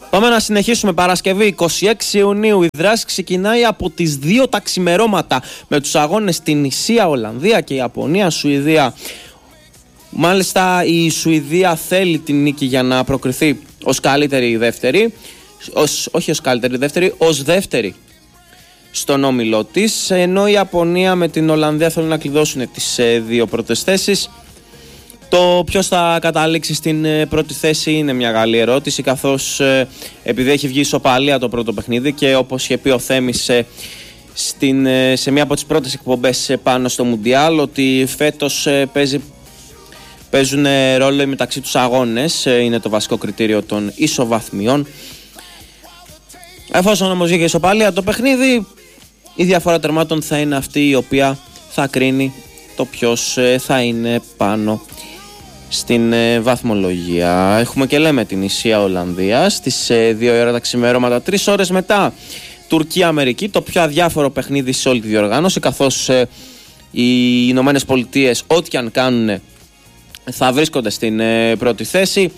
Πάμε να συνεχίσουμε. Παρασκευή 26 Ιουνίου. Η δράση ξεκινάει από τις 2 τα ξημερώματα με τους αγώνες στην Ισία, Ολλανδία και Ιαπωνία, Σουηδία. Μάλιστα η Σουηδία θέλει την νίκη για να προκριθεί ως καλύτερη δεύτερη. Όχι ως καλύτερη δεύτερη, ως δεύτερη στον όμιλό της. Ενώ η Ιαπωνία με την Ολλανδία θέλουν να κλειδώσουν τις 2 πρώτες θέσεις. Το ποιος θα καταλήξει στην πρώτη θέση είναι μια καλή ερώτηση, καθώς επειδή έχει βγει ισοπαλία το πρώτο παιχνίδι και όπως είχε πει ο Θέμης σε μια από τις πρώτες εκπομπές πάνω στο Μουντιάλ, ότι φέτος παίζουν ρόλο μεταξύ τους αγώνες, είναι το βασικό κριτήριο των ισοβαθμιών. Εφόσον όμως βγήκε ισοπαλία το παιχνίδι, η διαφορά τερμάτων θα είναι αυτή η οποία θα κρίνει το ποιος θα είναι πάνω στην βαθμολογία. Έχουμε και λέμε την Ισία Ολλανδία στις 2 ώρα τα ξημερώματα. 3 ώρες μετά Τουρκία-Αμερική, το πιο αδιάφορο παιχνίδι σε όλη τη διοργάνωση, καθώς οι Ηνωμένες Πολιτείες ό,τι και αν κάνουν θα βρίσκονται στην πρώτη θέση,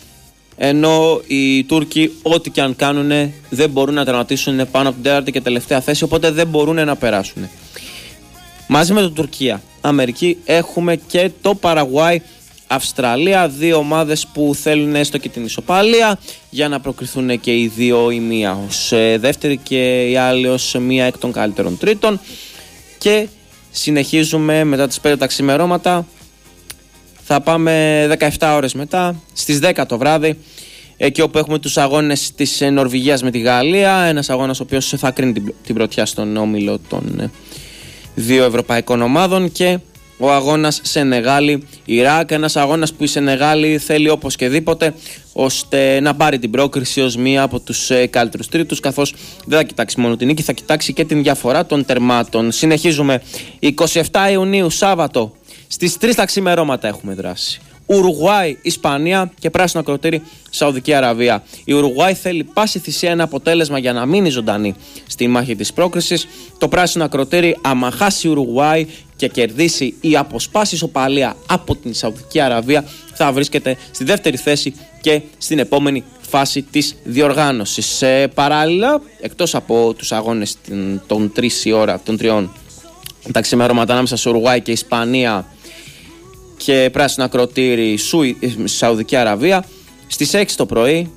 ενώ οι Τούρκοι ό,τι και αν κάνουν δεν μπορούν να τερματίσουν πάνω από την 4η και τελευταία θέση, οπότε δεν μπορούν να περάσουν. Μαζί με το Τουρκία-Αμερική έχουμε και το Παραγουάι Αυστραλία, 2 ομάδες που θέλουν έστω και την ισοπαλία για να προκριθούν και οι 2, η μία ως δεύτερη και η άλλη ως μία εκ των καλύτερων τρίτων. Και συνεχίζουμε μετά τις 5 τα ξημερώματα. Θα πάμε 17 ώρες μετά, στις 10 το βράδυ, εκεί όπου έχουμε τους αγώνες της Νορβηγίας με τη Γαλλία, ένας αγώνας ο οποίος θα κρίνει την πρωτιά στον όμιλο των 2 ευρωπαϊκών ομάδων, και ο αγώνας Σενεγάλη-Ιράκ, ένας αγώνας που η Σενεγάλη θέλει οπωσδήποτε ώστε να πάρει την πρόκριση ως μία από τους καλύτερους τρίτους, καθώς δεν θα κοιτάξει μόνο την νίκη, θα κοιτάξει και την διαφορά των τερμάτων. Συνεχίζουμε 27 Ιουνίου, Σάββατο, στις 3 τα ξημερώματα έχουμε δράση. Ουρουγουάη, Ισπανία και πράσινο ακροτήρι Σαουδική Αραβία. Η Ουρουγουάη θέλει πάση θυσία ένα αποτέλεσμα για να μείνει ζωντανή στη μάχη της πρόκρισης. Το πράσινο ακροτήρι, άμα χάσει η Ουρουγουάη και κερδίσει ή αποσπάσει ισοπαλία από την Σαουδική Αραβία, θα βρίσκεται στη δεύτερη θέση και στην επόμενη φάση της διοργάνωσης. Παράλληλα, εκτός από τους αγώνες των 3 τα ξημερώματα ανάμεσα σε Ουρουγουάη και Ισπανία και πράσινο ακροτήρι Σαουδική Αραβία, στις 6 το πρωί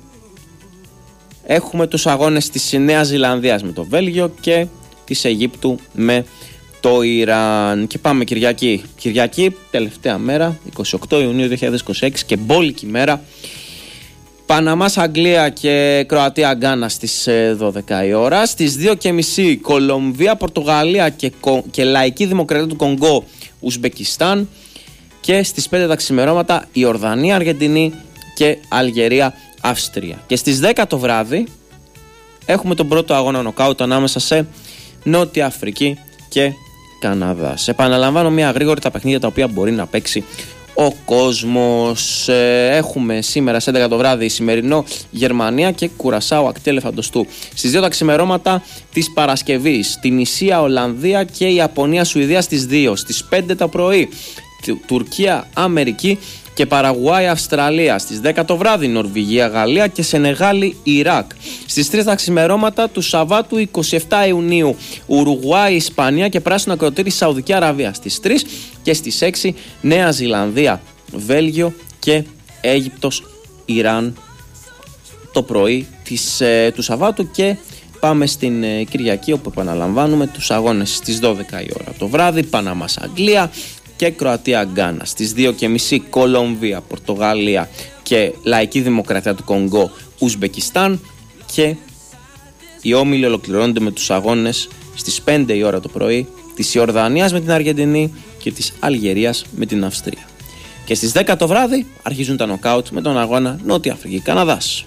έχουμε τους αγώνες της Νέας Ζηλανδίας με το Βέλγιο και της Αιγύπτου με το Ιράν. Και πάμε Κυριακή, τελευταία μέρα, 28 Ιουνίου 2026, και μπόλικη μέρα. Παναμάς Αγγλία και Κροατία Γκάνα στις 12 η ώρα. Στις 2.30 Κολομβία Πορτογαλία και Λαϊκή Δημοκρατία του Κονγκό Ουσμπεκιστάν. Και στις 5 τα ξημερώματα Ιορδανία Αργεντινή και Αλγερία Αυστρία. Και στις 10 το βράδυ έχουμε τον πρώτο αγώνα νοκάουτ ανάμεσα σε Νότια Αφρική και Καναδά. Επαναλαμβάνω μια γρήγορη τα παιχνίδια τα οποία μπορεί να παίξει ο κόσμος. Έχουμε σήμερα σε 11 το βράδυ σημερινό Γερμανία και Κουρασάου ακτή ελεφαντοστού. Στις 2 τα ξημερώματα της Παρασκευής την Ισία Ολλανδία και η Ιαπωνία Σουηδία στις 2. Στις 5 το πρωί Τουρκία Αμερική και Παραγουάη Αυστραλία. Στις 10 το βράδυ Νορβηγία Γαλλία και Σενεγάλη Ιράκ. Στις 3 τα ξημερώματα του Σαββάτου 27 Ιουνίου Ουρουγουάη Ισπανία και πράσινο ακροτήρι Σαουδική Αραβία στις 3. Και στις 6 Νέα Ζηλανδία Βέλγιο και Αίγυπτος Ιράν το πρωί του Σαββάτου. Και πάμε στην Κυριακή, όπου επαναλαμβάνουμε τους αγώνες στις 12 η ώρα το βράδυ. Παναμάς Αγγλία και Κροατία Γκάνα. Στις 2.30 Κολομβία, Πορτογαλία και Λαϊκή Δημοκρατία του Κονγκό Ουσμπεκιστάν. Και οι όμιλοι ολοκληρώνονται με τους αγώνες στις 5 η ώρα το πρωί της Ιορδανίας με την Αργεντινή και της Αλγερίας με την Αυστρία. Και στις 10 το βράδυ αρχίζουν τα νοκάουτ με τον αγώνα Νότια Αφρική Καναδάς.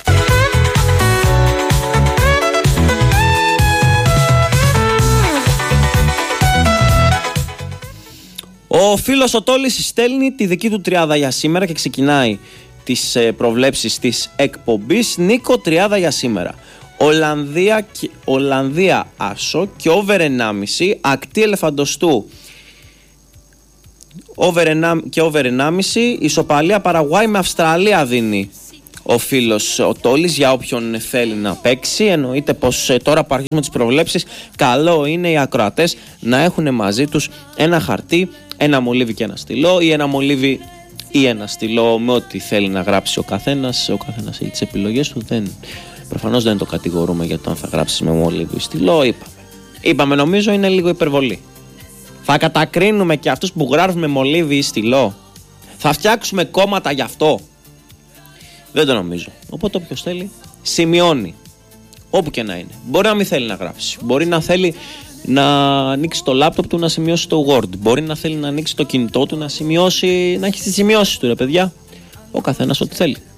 Ο φίλος ο Τόλης στέλνει τη δική του τριάδα για σήμερα και ξεκινάει τις προβλέψεις της εκπομπής. Νίκο, τριάδα για σήμερα. Ολλανδία άσο και over 1,5, ακτή ελεφαντοστού και over 1,5, ισοπαλία Παραγουάη με Αυστραλία δίνει ο φίλος ο Τόλης, για όποιον θέλει να παίξει. Εννοείται πως τώρα που αρχίζουμε τις προβλέψεις, καλό είναι οι ακροατές να έχουν μαζί τους ένα χαρτί, ένα μολύβι και ένα στυλό, ή ένα μολύβι ή ένα στυλό, με ό,τι θέλει να γράψει ο καθένας. Ο καθένας έχει τις επιλογές του. Προφανώς δεν το κατηγορούμε για το αν θα γράψεις με μολύβι ή στυλό. Είπαμε, νομίζω είναι λίγο υπερβολή. Θα κατακρίνουμε και αυτούς που γράφουν με μολύβι ή στυλό? Θα φτιάξουμε κόμματα γι' αυτό? Δεν το νομίζω. Οπότε όποιος θέλει σημειώνει, όπου και να είναι. Μπορεί να μην θέλει να γράψει, μπορεί να θέλει να ανοίξει το λάπτοπ του να σημειώσει το Word, μπορεί να θέλει να ανοίξει το κινητό του να σημειώσει, να έχει τις σημειώσεις του, ρε παιδιά. Ο καθένας ό,τι θέλει.